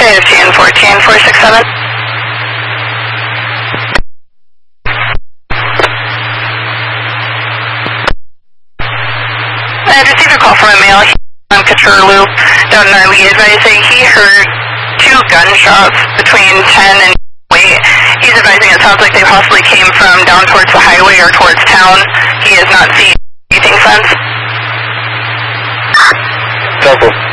15, 14, 467. I received a call from a male on Couture Loop down in Arlie advising he heard 2 gunshots between 10 and 8. He's advising it sounds like they possibly came from down towards the highway or towards town. He has not seen anything since. Temple.